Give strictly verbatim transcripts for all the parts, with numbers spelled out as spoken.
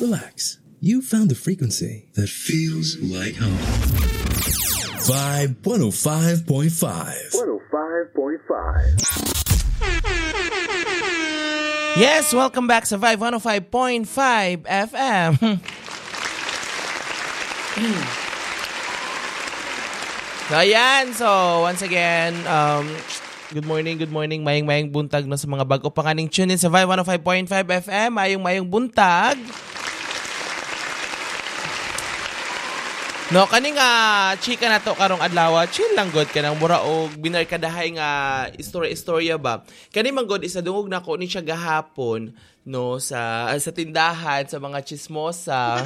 relax. You found the frequency that feels like home. Vibe one oh five point five. one oh five point five. Yes, welcome back sa Vibe one oh five point five F M. So, ayan. So, once again, um, good morning, good morning. Maying-maying buntag na sa mga bago pa kaning tune in sa Vibe one oh five point five F M. Mayong-mayong buntag. No, kaning uh, chika na to karong adlaw, chill lang god kanang mura og binarkadahay nga istorya-istorya ba. Kani man god isa dungog nako ni siya gahapon no sa sa tindahan sa mga chismosa.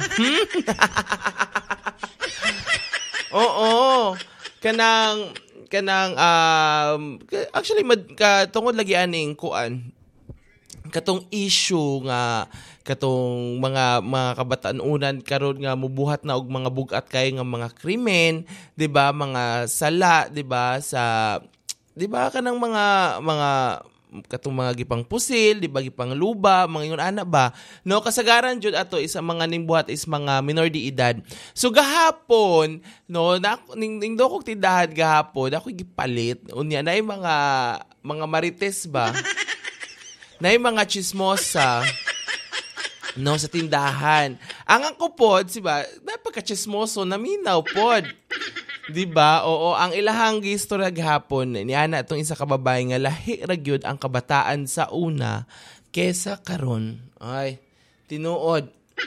Oo. Kanang kanang um actually mad, ka tungod lagi aning kuan katong issue nga katong mga mga kabataan-unan karon nga mubuhat na og mga bugat kay nga mga krimen, 'di ba? Mga sala, 'di ba? Sa 'di ba kanang mga mga katong mga gipang pusil, 'di ba gipang luba, mga ingon ana ba? No, kasagaran jud ato isa mga nimbuhat is mga minor de edad. So gahapon, no, na ning, ning do kog tindahan gahapon, ako gipalit. Unya na mga mga marites ba? Na mga chismosa. No, sa tindahan. Ang ako pod, siba, napagka-chismoso, naminaw pod. Diba? Oo, ang ilahang gistorya gahapon, niana itong isa kababae nga lahi ragyod ang kabataan sa una kesa karon. Ay, tinuod.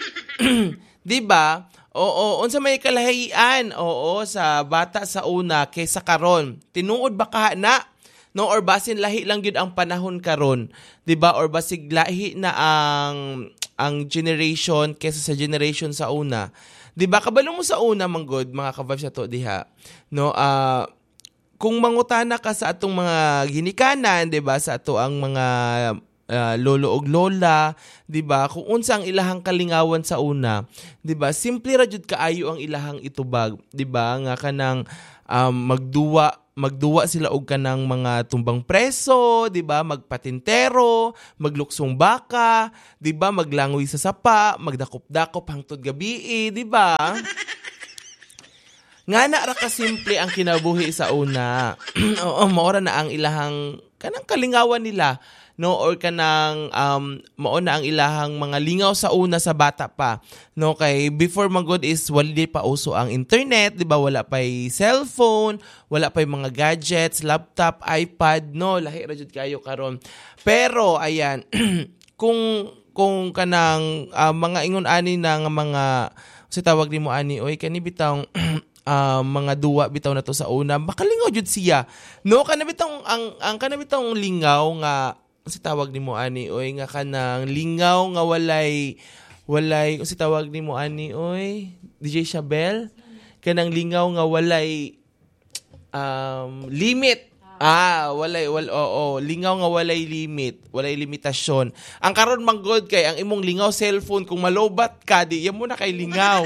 Diba? Oo, unsa may kalahian, oo, sa bata sa una kesa karon. Tinuod ba ka na? No, or basin lahi lang yun ang panahon karon, 'di ba? Or basig lahi na ang ang generation kesa sa generation sa una. 'Di ba? Kabalo mo sa una manggod mga ka-vibes sa to diha. No, ah uh, kung mangutana ka sa atong mga ginikanan, 'di ba? Sa ato ang mga uh, lolo og lola, 'di ba? Kung unsa ang ilahang kalingawan sa una, 'di ba? Simple ra jud kaayo ang ilahang itubag, 'di ba? Nga kanang um, magduwa magduwa sila og kanang mga tumbang preso, 'di ba? Magpatintero, magluksong baka, 'di ba? Maglangoy sa sapa, magdakop-dakop hangtod gabi, 'di ba? Ngana ra ka simple ang kinabuhi sa una. Oo, maora na ang ilahang kanang kalingawan nila, no, or kanang um mao na ang ilahang mga lingaw sa una sa bata pa, no, kay before magod is wala pa uso ang internet, di ba? Wala pay cellphone, wala pay mga gadgets, laptop, iPad, no, lahi ra jud kayo karon. Pero ayan, kung kung kanang uh, mga ingon ani na nga mga sa tawag nimo ani oy kani bitang uh, mga duwa bitaw na to sa una, makalingaw jud siya, no, kanabitang ang ang kanabitang lingaw nga si tawag nimo ani oy nga kanang lingaw nga walay walay si tawag nimo ani oy D J Shabel kanang lingaw nga walay um limit. Ah, walay wal oo, lingaw nga walay limit, walay limitasyon. Ang karon manggod kay ang imong lingaw cellphone kung malobat ka di yan mo na kay lingaw.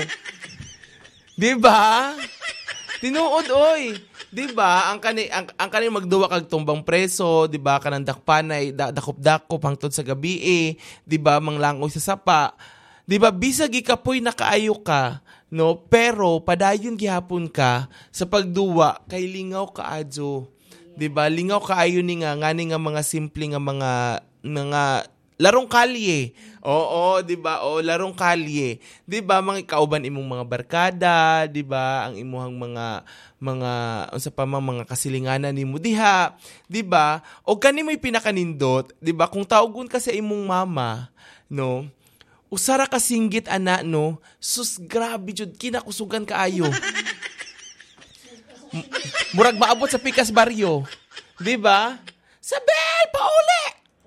Di ba? Tinuod oy. 'Di ba? Ang kani ang, ang kani magduwa kag tumbang preso, 'di ba? Kanang dakpanay, da, dakop-dakop hangtod sa gabi, eh, 'di ba? Manglangoy sa sapa. 'Di ba? Bisag ikapoy nakaayo ka, no? Pero padayon gihapon ka sa pagduwa kay lingaw kaadyo. 'Di ba? Lingaw kaayo ni nga ngani nga mga simple nga mga mga larong kalye. Oo, 'di ba? O larong kalye. 'Di ba? Mga kauban imong mga barkada, 'di ba? Ang imuhang mga mga unsa pa man mga kasilinganan nimo diha, 'di ba? O kani may pinakanindot, 'di ba? Kung tawgon ka sa imong mama, no? Usara ka singgit ana, no? Sus grabe jud kinakusugan kaayo. Murag maabot sa Pikas Barrio. 'Di ba? Sabel, pauli.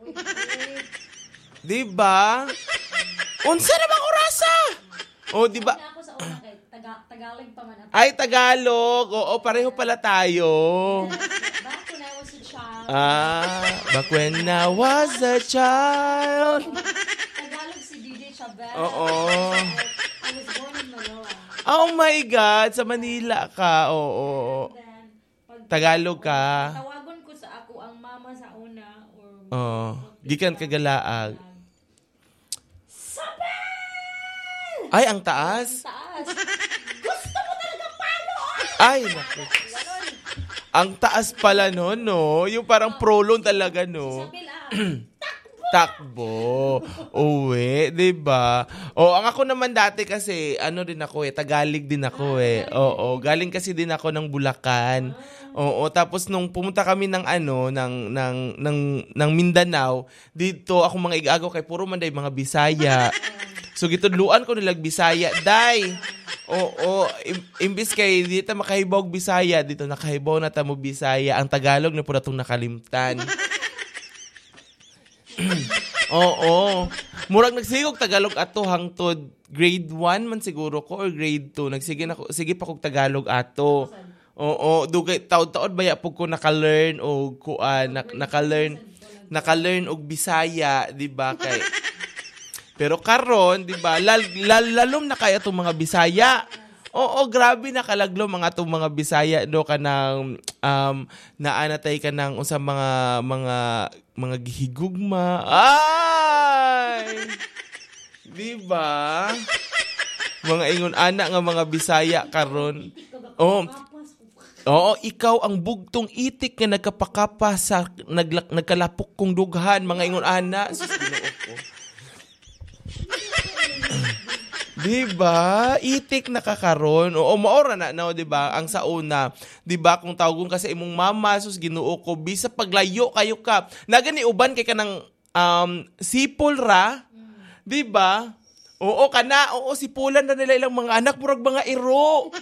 'Di ba? Unsa na bang orasa? O 'di ba? Taga, Tagalog pa man. Ay, Tagalog. Oo, pareho pala tayo. Back when I was a child. Ah, back when I was a child. Tagalog si D J Chabel. Oo. I was born in Manila. Oh my God, sa Manila ka. Oo. Then, pag Tagalog ka. tawagon ko sa ako ang mama sa una or Oh, gikan kagalaag. Ay, ang taas. Taas. Gusto mo talaga palo! Ay, naku. Ang taas pala no, no? Yung parang prolong talaga, no? Sabi lang, Takbo. Uwi, di ba? O, ang ako naman dati kasi, ano din ako eh, Tagalog din ako eh. Oo, galing kasi din ako ng Bulacan. Oo, tapos nung pumunta kami ng ano, ng, ng, ng, ng Mindanao, dito ako mga igagaw kay puro man day mga Bisaya. So, gitudluan ko nilag Bisaya. Day! Oo, im- imbis kay dito makahibaw og Bisaya, dito nakahibaw na tamo Bisaya. Ang Tagalog na po na itong nakalimtan. Oo. Murag nagsigog Tagalog ato hangtod grade one man siguro ko or grade two. Nagsige na ko, sige pa kog Tagalog ato. Oo, dugay taud-taud baya pug ko naka-learn og kuan, nak- naka-learn naka-learn og Bisaya, di ba kay. Pero karon, di ba, lal, lal, lalom na kaya itong mga Bisaya. Oo, grabe nakalaglo mga itong mga Bisaya do ka ng um, naanatay ka ng usang mga mga mga gihigugma. Ay! Di ba? Mga ingon ana nga mga Bisaya karon. Oh. Oo, ikaw ang bugtong itik nga nagkapakapa sa naglak, nagkalapok kong dughan, mga ingon ana. Sus, Ginoo ko. Diba? Itik nakakaroon. Oo, maora na, no, diba? Ang sa una, diba? Kung tawagong ka sa imong mama, sus, Ginoo ko, bisa paglayo kayo ka. Nagani uban kay ka ng um, sipol ra. Diba? Oo, kana. Oo, sipulan na nila ilang mga anak. Murag mga iro.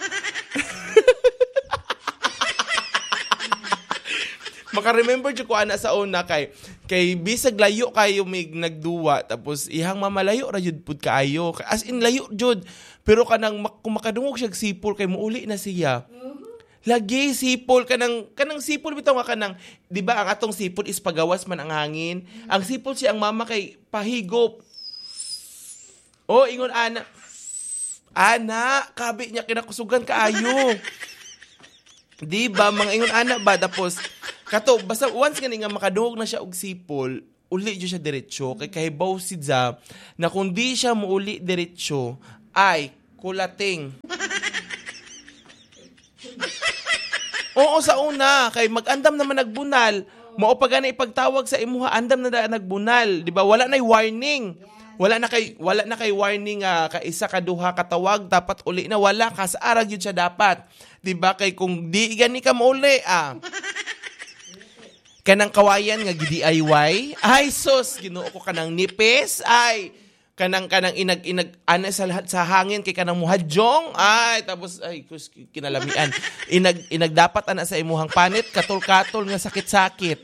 Maka-remember dyan ko ana sa una kay kay bisag layo kayo may nagduwa tapos ihang mamalayo ra jud pud kaayo as in layo jud pero kanang kung makadungog siya sipol kay muuli na siya lagi sipol kanang kanang sipol bitaw nga kanang di ba ang atong sipol is pagawas man ang hangin ang sipol siya ang mama kay pahigop oh ingon ana ana kabi niya kinakusugan kaayo di ba mga ingon ana ba tapos kato, basta once nga nga makadungog na siya og sipol, uli dyo siya diretsyo. Kay kahibaw si Za, na kung di siya muuli diretsyo, ay kulating. Oo, sa una, kay mag-andam naman nagbunal. Mao pa gani ipagtawag sa imuha, andam na da nagbunal. Di ba? Wala na warning. Wala na kay wala na kay warning nga uh, ka isa ka duha ka tawag dapat uli na wala ka sa arag yun siya dapat. Di ba? Kay kung di gani ka mauli ah. Kanang kawayan nga gi-D I Y, ay sus, Ginoo ko kanang nipis, ay kanang kanang inag inag ana sa lahat sa hangin kay kanang muhadjong, ay tapos ay kus kinalamian. Inag inag dapat ana sa imuhang panit katol-katol nga sakit-sakit.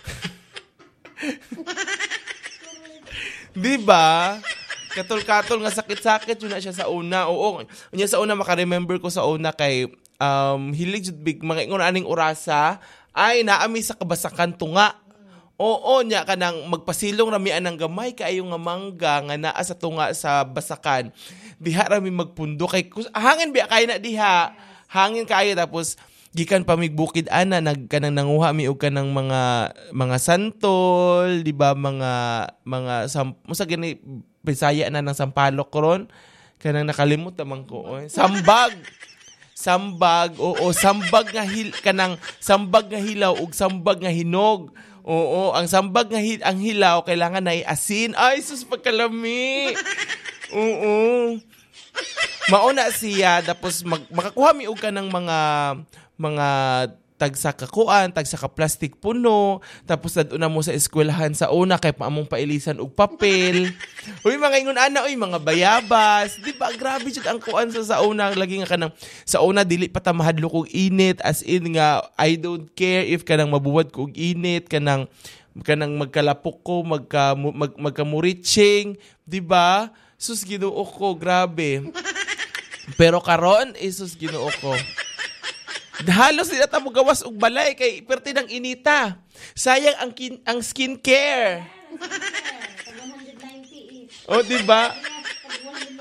Di ba? Katol-katol nga sakit-sakit yun na siya sa una. Oo, unya sa una maka-remember ko sa una kay um hilig jud big mga ingon aning orasa. Ay, naami sa kabasakan tunga. Oo, nya ka nang magpasilong ramian ng gamay kaayo nga mangga nga naa sa tunga sa basakan. Diha rami magpundo kay hangin biya kay na diha. Hangin kaayo tapos gikan pa migbukid ana nagkanang nanguha mi og kanang mga mga santol, di ba mga mga sam, musa gani Bisaya na ng sampalok ron. Kanang nakalimot naman ko. Oy. Sambag. Sambag, oo, sambag nga hil kanang sambag nga hilaw ug sambag nga hinog. Oo, ang sambag nga hil, ang hilaw kailangan na asin. Ay, sus pagkalami. Oo. Mauna siya tapos mag, makakuha mi og kanang mga mga tagsa ka kuan, tagsa ka plastic puno, tapos naduna mo sa eskwelahan sa una kay paamong pailisan og papel. Uy mga ingon ana, uy mga bayabas, di ba grabe jud ang kuan sa sa una lagi nga kanang sa una dili pa ta mahadlok og init as in nga I don't care if kanang mabuwad ko og init kanang kanang magkalapok ko magka mag, magkamuritsing, di ba? Sus Ginoo ko, grabe. Pero karon isus Ginoo ko. Halos sila ta mo gawas og balay kay perti ng inita. Sayang ang kin, ang skincare. one ninety each. Oh, di ba? one ninety.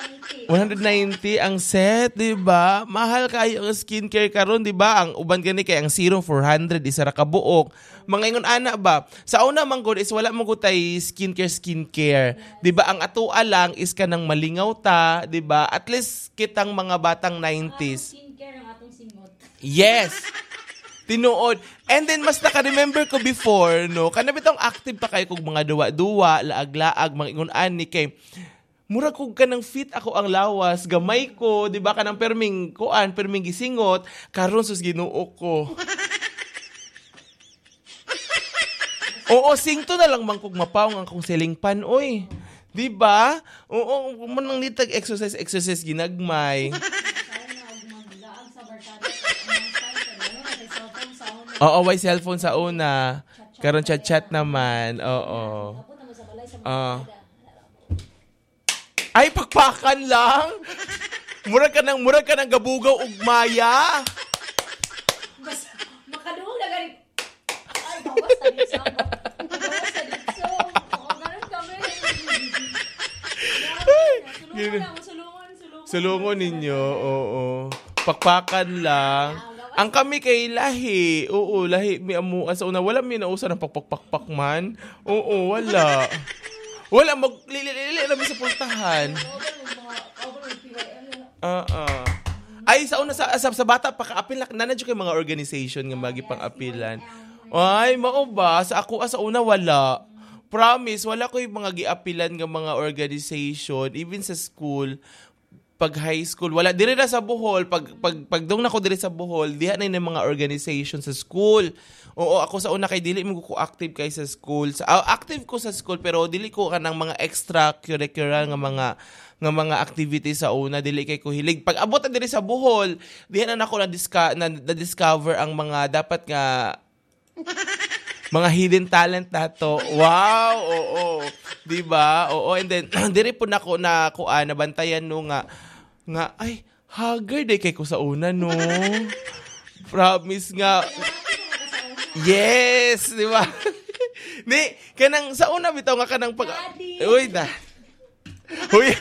one ninety ang set, di ba? Mahal kayo ang skincare karon, di ba? Ang uban gani kay ang serum four hundred isa ra ka buok. Mga ingon ana ba? Sa una man gud is wala mo gud tay skincare skincare. Di ba? Ang atoa lang is kanang malingaw ta, di ba? At least kitang mga batang nineties. Skincare ang atong singot. Yes. Tinuod. And then mas naka-remember ko before, no, kana bitong active pa kayo kog mga duwa-duwa, laag-laag, mga ingon ani kay mura kog kanang fit ako ang lawas, gamay ko, di ba kanang perming kuan, perming gisingot, karon sus Ginoo ko. Oo, singto na lang man kog mapawng ang kong ceiling fan, oy. Di ba? Oo, manang nitag exercise exercise ginagmay. Oo, may cellphone sa una. Karon chat-chat naman. Oo. Ah. Ay, pakpakan lang. Murag ka ng, murag ka ng gabugaw ug maya. Basta, makaduhong na ganit. Ay, bawas sa ditso. Bawas sa ditso. Oo, ganun kami. Sulungan lang, sulungan, sulungan. Sulungon ninyo, oo. Pakpakan lang. Ang kami kay lahi. Oo, lahi. May amuan sa una. Wala may nausa ng pakpakpakpak man. Oo, wala. Wala, maglililili namin sa pultahan. Ah, uh-uh. Ay, sa una, sa, sa, sa bata, paka-apil na, nanadyo kayo mga organization nga magi pang-apilan. Ay, mao ba? Sa ako, sa una, wala. Promise, wala ko yung mga gi-apilan nga mga organization, even sa school, pag high school, wala. Diri na sa Bohol, pag, pag, pag dong na ko diri sa Bohol, diha na yung mga organization sa school. Oo, ako sa una kay dili mo ko active kay sa school. Sa, uh, active ko sa school pero dili ko kanang mga extracurricular nga mga nga mga activities sa una, dili kay ko hilig. Pag abot na diri sa Bohol, diha na nako na, disca- na, na discover ang mga dapat nga mga hidden talent nato. Wow, oo. 'Di ba? Oo, and then diri po nako na kuan nabantayan no nga nga ay haggard day kay ko sa una no. Promise nga. Yes, di ba? Ni, kanang sa una bitaw nga kanang pag uy da. Uy.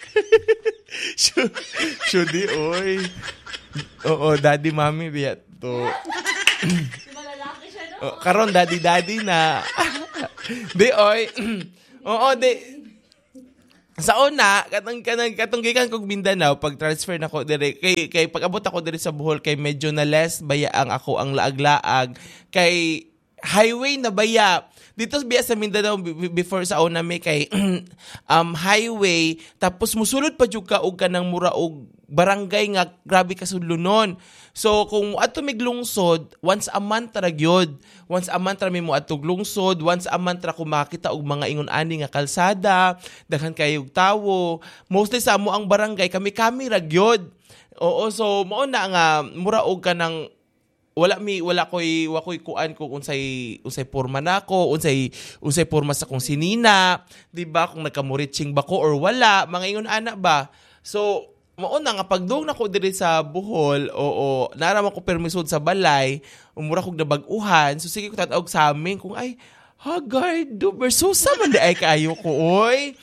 Shudi oy. Oo, daddy mommy biya to. Malalaki siya, no? Oh, karon daddy daddy na. Di oy. Oo, di. Sa una, katong kanang katong gikan kog Mindanao, pag transfer nako dire kay kay pag-abot ako dire sa Bohol kay medyo na less baya ang ako ang laag-laag kay highway na baya. Dito biya sa Mindanao before sa una may kay um highway tapos musulod pa jud ka og kanang mura og barangay nga grabe ka sudlunon. So kung adto mig lungsod, once a month ra gyud. Once a month ra mi mo adtog lungsod, once a month ra ko makita og mga ingon ani nga kalsada, daghan kayo og tawo. Mostly sa amo ang barangay kami-kami ra gyud. Oo, so mao na nga mura og kanang wala mi wala koy wa koy kuan ko unsay unsay porma nako, unsay unsay porma sa kong sinina, di ba? Kung nagkamuritsing ba ko or wala, mga ingon ana ba. So mao na nga pagdong nako diri sa Bohol, oo, naraman ko permisod sa balay, umura kog nabag-uhan, so sige ko tatawag sa amin kung ay hagard do versus sa man di ay kaayo ko oy.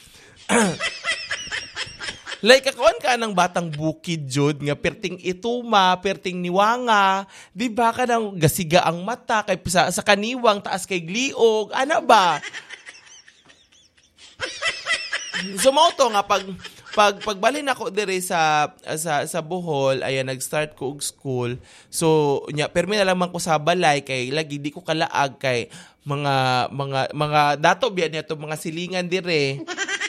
Like kakuan ka ng batang bukid jud nga perting ituma, perting niwanga, di ba ka nang gasiga ang mata kay sa, sa kaniwang taas kay gliog, ana ba? So mao to nga pag pag pagbalin ako dire sa sa sa Bohol, ayan nag-start ko og school. So nya permi na lang man ko sa balay kay lagi di ko kalaag kay mga mga mga dato biya niya to mga silingan dire.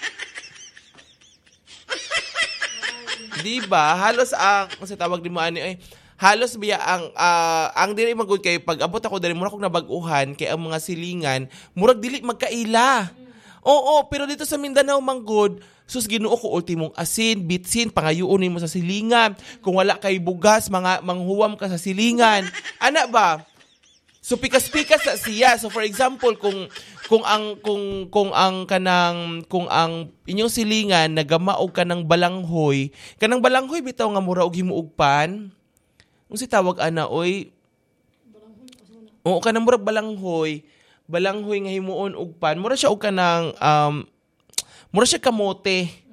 Di ba? Halos ang sa tawag di mo ani ay halos biya ang uh, ang dili magud kay pag abot ako diri mura kog nabag-uhan kay ang mga silingan murag dili magkaila. Oo, pero dito sa Mindanao manggod, sus Ginoo ko ultimong asin, bitsin, pangayuon nimo sa silingan. Kung wala kay bugas, mga manghuwam ka sa silingan. Ana ba? So pikas-pikas sa siya. So for example, kung kung ang kung kung ang kanang kung ang inyong silingan nagamaog kanang balanghoy, kanang balanghoy bitaw nga mura og himuog pan. Unsa tawag ana oy? Oo, kanang mura balanghoy. Balanghoy nga himuon og pan. Mura siya og kanang um mura siya kamote.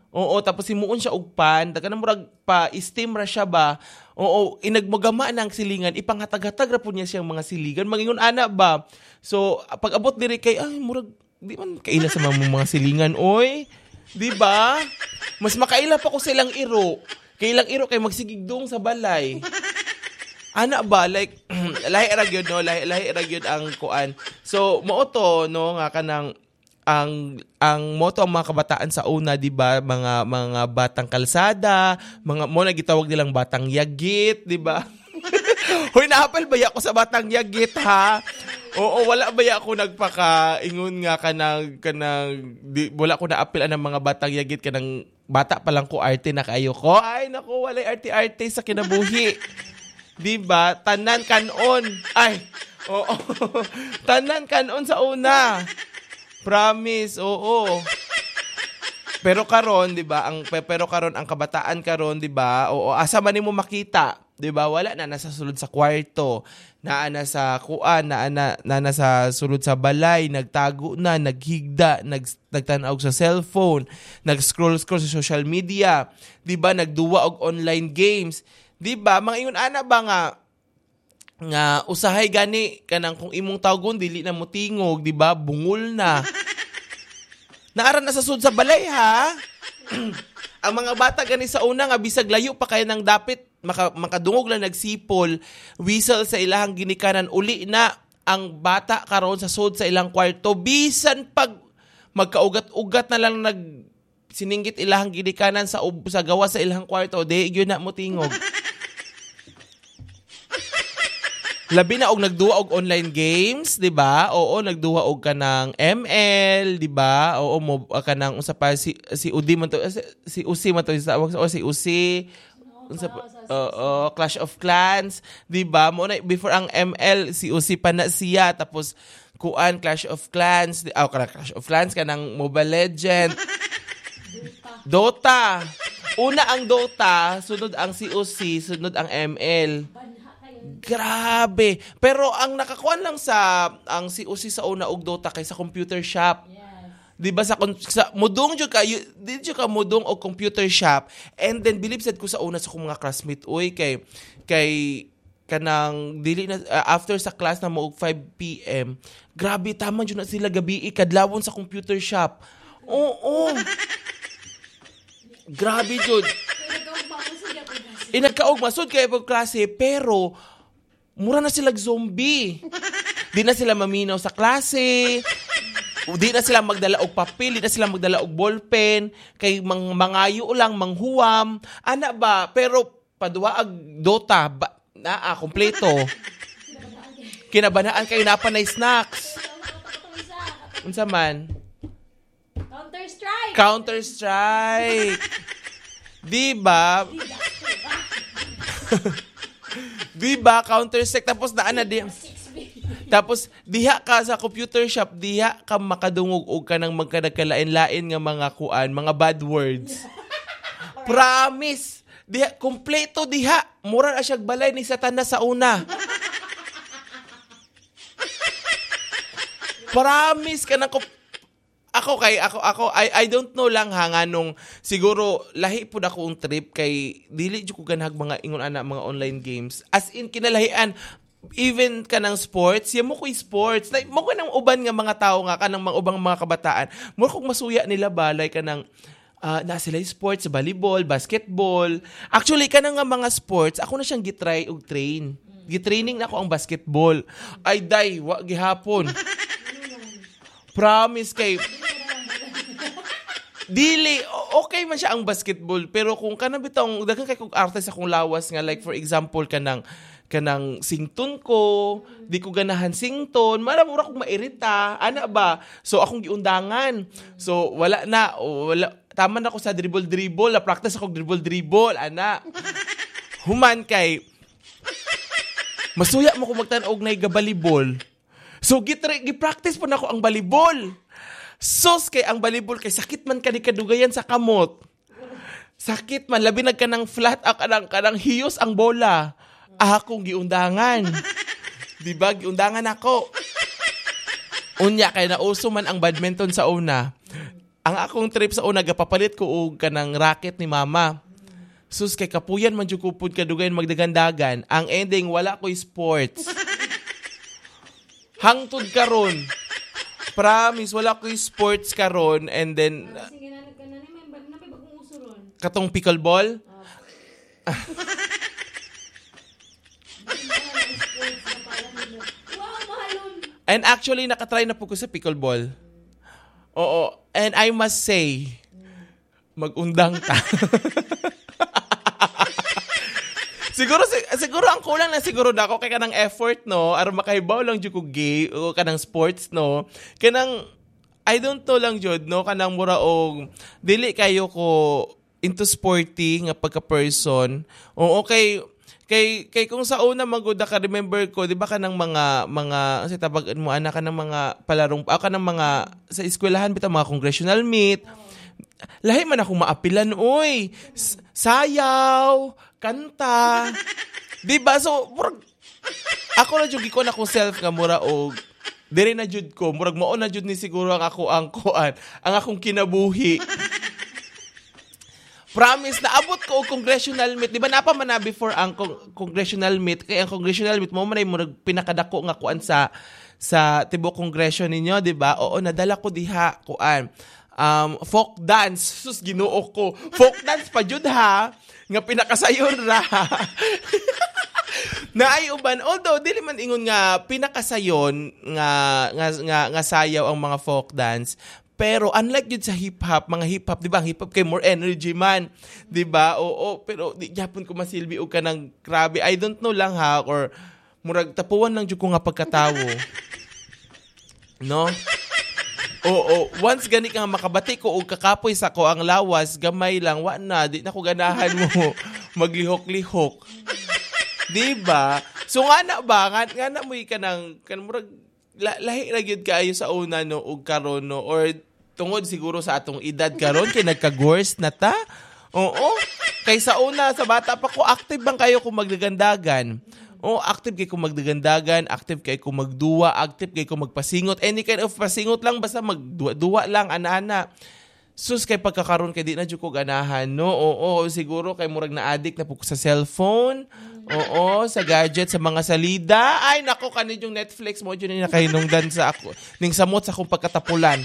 Oo, tapos himuon siya og pan, daga na murag pa steam ra siya ba. Oo, inagmagama ng silingan, ipanghatag-hatag ra po niya siyang mga siligan. Mangingon ana ba. So, pag abot diri kay ay murag di man kaila sa mga, mga silingan oy. Di ba? Mas makaila pa ko sa ilang iro. Kay ilang iro kay magsigigdong sa balay. Ana ba like lahi ra gyud no, lahi lahi ra gyud ang kuan. So, mao to no nga kanang ang ang motto ang mga kabataan sa una, di ba, mga mga batang kalsada, mga mo na gitawag nilang batang yagit, di ba? Hoy, naapal ba ako sa batang yagit ha? Oo, wala ba ako nagpaka-ingon nga kanang kanang di, wala ko naapil ang mga batang yagit kanang bata pa lang ko arte na kayo ko. Ay nako, walay arte-arte sa kinabuhi. Di ba? Tanan kanon. Ay, oo. Tanan kanon sa una. Promise, oo. Pero karon, 'di ba? Ang pero karon ang kabataan karon, 'di ba? Oo, asa man nimo makita, 'di ba? Wala na nasa sulod sa kwarto, naa na sa kuan, naa na, na nasa sulod sa balay, nagtago na, naghigda, nag nagtan-aw sa cellphone, nag-scroll scroll sa social media, 'di ba? Nagduwa og online games, 'di ba? Mga ingon ana ba nga nga usahay gani kanang kung imong tawgon dili na mo tingog, di ba? Bungol na. Naara na sa sud sa balay ha. Ang mga bata gani sa una nga bisag layo pa kay nang dapit maka, makadungog lang nagsipol, whistle sa ilahang ginikanan, uli na ang bata karon sa sud sa ilang kwarto bisan pag magkaugat-ugat na lang nag sininggit ilahang ginikanan sa sa gawa sa ilang kwarto, di gyud na mo tingog. Labi na og nagduwa og online games, 'di ba? Oo, nagduwa og kanang M L, 'di ba? Oo, mo kanang usa pa si si Udi man to, si, si Usi man to sa o si Usi. Unsa pa? Oo, Clash of Clans, 'di ba? Mo na before ang M L si Usi pa na siya, tapos kuan Clash of Clans, oh, Clash of Clans kanang Mobile Legend. Dota. Una ang Dota, sunod ang C O C, sunod ang M L. Grabe. Pero ang nakakuan lang sa ang C O C sa una og Dota kay sa computer shop. Yes. 'Di ba sa, sa mudong jud ka, di jud ka mudong og computer shop. And then believe said ko sa una sa kong mga classmate oy kay kay kanang dili na uh, after sa class na mo og five p.m. Grabe tama jud na sila gabi kadlawon sa computer shop. Oo. Grabe jud. Inagkaog masud kay pag klase pero mura na sila zombie. Di na sila maminaw sa klase. Di na sila magdala og papel, di na sila magdala og ballpen, kay mang mangayo lang, manghuwam. Ana ba? Pero paduwa ag Dota, ba, naa kompleto. Kinabanaan kay napanay snacks. Unsa man? Counter-Strike. Counter-Strike. Di ba? Di ba? Counter-Strike. Tapos na ana di. Tapos diha ka sa computer shop, diha ka makadungog og kanang magkadagkalain-lain nga mga kuan, mga bad words. Promise. Diha kompleto diha. Mura na siyang balay ni Satanas sa una. Promise ka na ko. Ako kay ako ako I I don't know lang ha nga nung siguro lahi pud ako ang trip kay dili jud ko ganhag mga ingon ana mga online games. As in kinalahian even kanang sports, ya mo ko sports. Na mo ko nang uban nga mga tao nga kanang mga ubang mga kabataan. Mo ko masuya nila balay kanang uh, na sila sports, volleyball, basketball. Actually kanang nga mga sports, ako na siyang gitry og train. Gitraining na ako ang basketball. Ay day, wa gihapon. Promise kay dili okay man siya ang basketball pero kung kanang bitong daghan kay kog artist akong lawas nga like for example kanang kanang sington ko di ko ganahan sington mara mura kog mairita ana ba so akong giundangan so wala na wala tama na ako sa dribble dribble na practice ako dribble dribble ana human kay masuya mo ko magtan-og nay gabalibol. So, gi-practice po na ako ang volleyball. Sos kay ang volleyball kay sakit man ka ni kadugayan sa kamot. Sakit man, labi nagka ng flat, ah, kanang, kanang hiyos ang bola. Ah, akong giundangan. Diba, giundangan ako. Unya, kay nauso man ang badminton sa una. ang akong trip sa una gapapalit ko og kanang racket ni mama. Sus kay kapuyan man jud ko pud kadugayon magdagandagan. Ang ending wala ko'y sports. Hangtod karon. Promise wala ko'y sports karon and then uh, Sige na nagkanani may bag na may bagong uso ron. katong pickleball. Wow, mahalon. And actually nakatry na po ko sa pickleball. Oo, and I must say magundang ta. Siguro si- siguro ang kulang na siguro nako kay kanang effort no aron makahibaw lang jud ko gay o kanang sports no kanang I don't know lang jud no kanang mura og dili kayo ko into sporty nga pagka person o okay kay kay kung sa una maguda ka remember ko di ba kanang mga mga kasi tabag mo ana ka ng mga palarong ah, ka ng mga sa eskwelahan bitaw mga congressional meet lahi man ako maapilan oy S- sayaw kanta. Diba? So, murag, ako na jud gikon akong self nga mura og diri na jud ko, murag mao na jud ni siguro ang ako ang kuan, ang akong kinabuhi. Promise na abot ko og congressional meet. Di ba napa man na before ang con- congressional meet? Kaya ang congressional meet mo man ay murag pinakadako nga kuan sa sa tibok kongresyon ninyo, di ba? Oo, nadala ko diha kuan. Um, folk dance. Sus, ginuo ko. Folk dance pa jud ha. Nga pinakasayon ra. Na ay uban although dili man ingon nga pinakasayon nga nga nga, nga sayaw ang mga folk dance pero unlike jud sa hip hop mga hip hop di ba ang hip hop kay more energy man di ba oo pero di gyapon ko masilbi og kanang grabe I don't know lang ha or murag tapuan lang jud ko nga pagkatawo no. Oo, once gani ka nga makabati ko og kakapoy sa ko ang lawas, gamay lang, wa na, di na ko ganahan mo maglihok-lihok. Di ba? So nga na ba, nga, nga na mo ka ng, kan murag, la, lahi na gyud kaayo sa una no, og karon no, or tungod siguro sa atong edad karon kay nagka-gorse na ta. Oo, kay sa una, sa bata pa ko, active bang kayo kung magdagandagan? Oh, active kay kung magdagandagan, active kay kung magduwa, active kay kung magpasingot. Any kind of pasingot lang, basta magduwa lang, ana-ana. Sus, kay pagkakaroon kay di na dyan ko ganahan, no? Oo, siguro kay murag na addict na po sa cellphone. Oo, sa gadget, sa mga salida. Ay, nako, kanid yung Netflix mo, dyan na nakahinungdan sa ako. Ning samot sa akong pagkatapulan.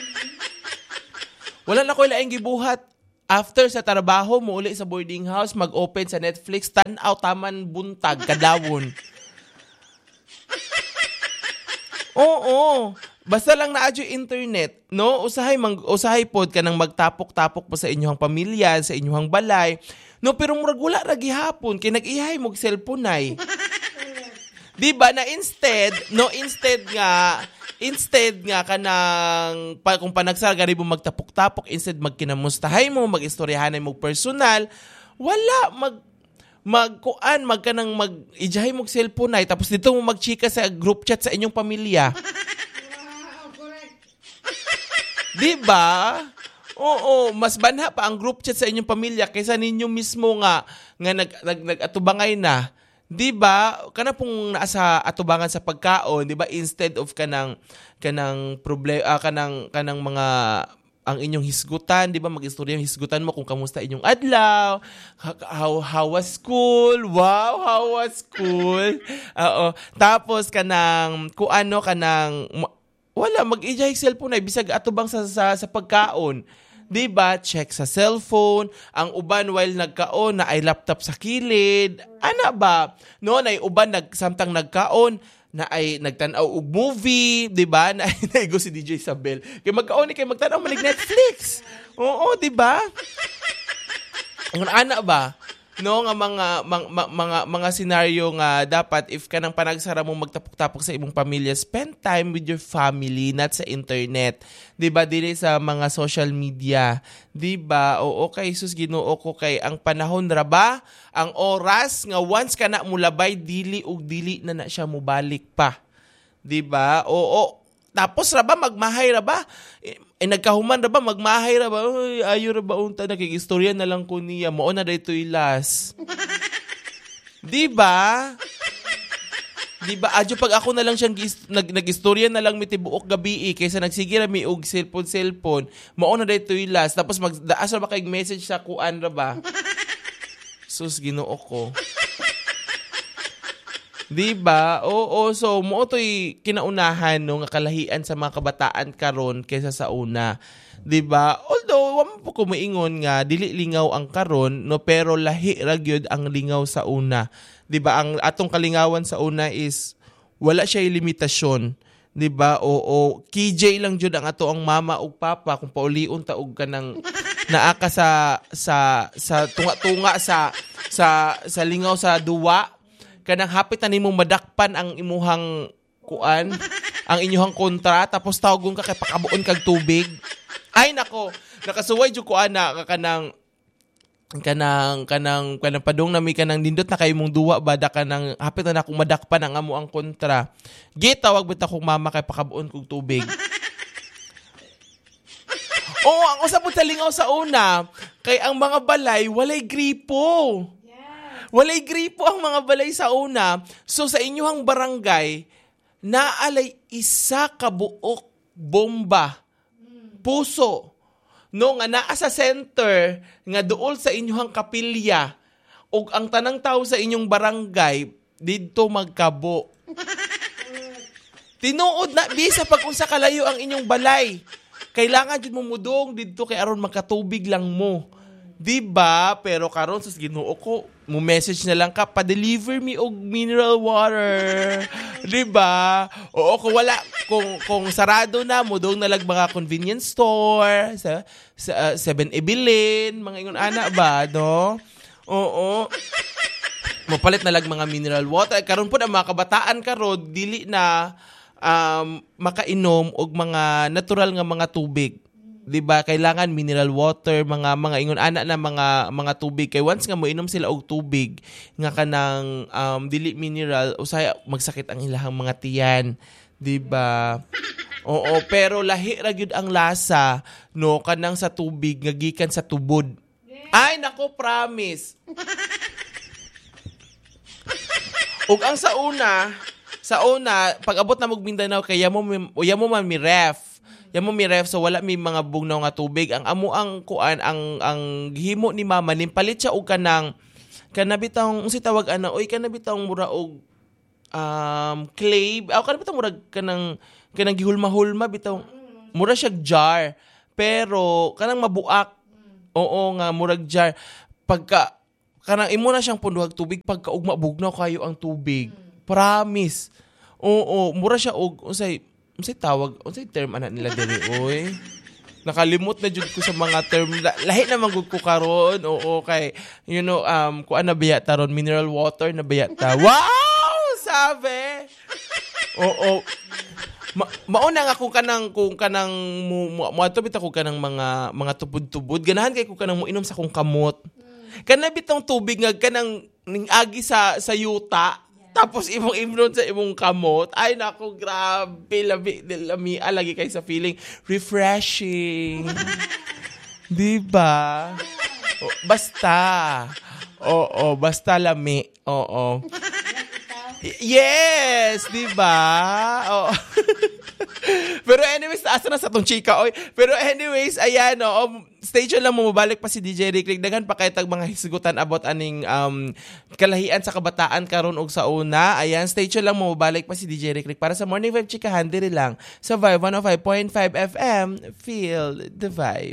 Wala na ko ilaing gibuhat. After sa trabaho, mo uli sa boarding house, mag-open sa Netflix, tan-aw, taman, buntag, kadawon. Oo, basta lang naadyo internet, no? Usahay, mang, usahay pod ka nang magtapok-tapok po sa inyong pamilya, sa inyong balay. No, pero murag wala ra gihapon, kay nag-ihay mo cellphone ay. Diba na instead, no, instead nga, instead nga kanang pa, kung panagsarga rin mo magtapok-tapok, instead magkinamustahay mo, mag-istoryahanay mo personal, wala, mag, magkuan, magkanang mag-ijahay mo cellphone ay, tapos dito mo magchika sa group chat sa inyong pamilya. Wow, correct. Diba? Oo, mas banha pa ang group chat sa inyong pamilya kaysa ninyo mismo nga, nga nag, nag, nag-atubangay na. Di ba? Kana pong nasa atubangan sa pagkaon, di ba? Instead of kanang kanang problem ah, kanang kanang mga ang inyong hisgutan, di ba? Mag-istorya yung hisgutan mo kung kamusta inyong adlaw, how how was school? Wow, how was school? Oo. Tapos kanang kung ano kanang wala mag-ijay cellphone ay bisag atubang sa sa, sa pagkaon. Diba? Check sa cellphone. Ang uban while nagkaon na ay laptop sa kilid. Ana ba? No, na ay uban nag, samtang nagkaon na ay nagtanaw og movie. Diba? Na ay naigo si D J Isabel. Kaya magkaon ni kay magtanaw malig Netflix. Oo, diba? Ang ana ba? No, nga mga mga mga, mga scenario nga dapat if kanang panagsara mo magtapok-tapok sa imong pamilya, spend time with your family, not sa internet. 'Di ba? Dili sa mga social media. 'Di ba? O okay, sus Ginoo ko kay ang panahon ra ba, ang oras nga once kana mo labay dili ug dili na na siya mobalik pa. 'Di ba? Oo. Tapos ra ba magmahay ra ba? Eh, eh nagkahuman ra ba magmahay ra ba? Uy, ayo ra ba unta nakikistorya na lang ko niya. Mao na daytoy last. Di ba? Di ba? Adyo pag ako na lang siyang gis- nag nag-istorya na lang mi tibuok gabi eh, kaysa nagsigira mi og cellphone cellphone. Mao na dayto yung last. Tapos mag asa ba kay message sa kuan ra ba? Sus Ginoo ko. Di ba? Oo, so mo to'y kinaunahan no nga kalahian sa mga kabataan karon kaysa sa una. Di ba? Although wa man po ko maingon nga dili lingaw ang karon no, pero lahi ra gyud ang lingaw sa una. Di ba? Ang atong kalingawan sa una is wala siya limitasyon. Di ba? Oo, K J lang jud ang ato ang mama ug papa kung paulion ta og kanang naaka sa sa sa tunga-tunga sa sa sa lingaw sa duwa, kanang hapit na nimong madakpan ang imuhang kuan, ang inyuhang kontra, tapos tawgon ka kay pakabuon kag tubig. Ay nako, nakasuway jud ko ana ka kanang kanang kanang kanang padung na mi kanang nindot na kay mong duwa bada kanang hapit na akong madakpan ang amo ang kontra. Gitawag bita kong mama kay pakabuon kog tubig. Oo, ang usap mo sa lingaw sa una, kay ang mga balay walay gripo. Walay gripo ang mga balay sa una. So sa inyong barangay, naalay isa ka buok bomba, puso, no nga naa sa center nga duol sa inyong kapilya ug ang tanang tao sa inyong barangay didto magkabo. Tinuod na bisa pag unsa kalayo ang inyong balay. Kailangan jud mo mudong didto kay aron makatubig lang mo. Di ba? Pero karon sa Ginoo ko, mo message na lang ka, pa-deliver me og mineral water. Di ba? Oo, kung wala, kung, kung sarado na, mudong na lang mga convenience store, sa, sa uh, seven eleven, mga ingon ana ba, no? Oo. Mapalit na lang mga mineral water. Karon po na mga kabataan karon, dili na um, makainom og mga natural nga mga tubig. 'Di ba? Kailangan mineral water, mga mga ingon ana na mga mga tubig kay once nga moinom sila og tubig nga kanang um, dili mineral usay magsakit ang ilahang mga tiyan, 'di ba? Oo, pero lahi ra gyud ang lasa no kanang sa tubig nga gikan sa tubod. Ay nako, promise. Ug ang sa una, sa una pag abot na mo Mindanao kay yamo yamo man mi ref. Yamo mi ref so wala mi mga bugnaw nga tubig. Ang amo ang kuan ang ang gihimo ni mama nimpalit siya og kanang kanabitang unsa tawag ana oy kanabitang mura og um clay aw kanabitang mura kanang kanang gihulma-hulma bitaw mura siya jar pero kanang mabuak. Oo nga murag jar pagka kanang imo na siyang punduhag tubig pagka ugma bugnaw kayo ang tubig. Promise. Oo, mura siya og unsay unsay tawag, unsay term ana nila diri oy. Nakalimot na jud ko sa mga term. Lahi na man gud ko karon. Oo, kay you know um kuan na biya taron mineral water na biya ta. Wow, sabi. Oo. Ma- mauna nga kung kanang kung kanang mo mo ato bitaw ko kanang mga mga tubod-tubod. Ganahan kay ko kanang moinom sa kong kamot. Kana bitong tubig nga kanang ning-agi sa sa yuta. Tapos imong imnon sa imong kamot. Ay nako, grabe. Labi, lami, lagi kayo sa feeling refreshing. Diba? O, basta. Oo, basta lami. Oo. Yes, diba? Oo. Pero anyways, asa na sa tong chika, oy. Pero anyways, ayan, no, stay tuned lang mo, mabalik pa si D J Rick Rick. Daghan pa kay tag mga hisgutan about aning um, kalahian sa kabataan karon og sa una. Ayan, stay tuned lang mo, mabalik pa si D J Rick Rick para sa Morning Vibe Chikahan, diri lang sa Vibe one oh five point five F M. Feel the vibe.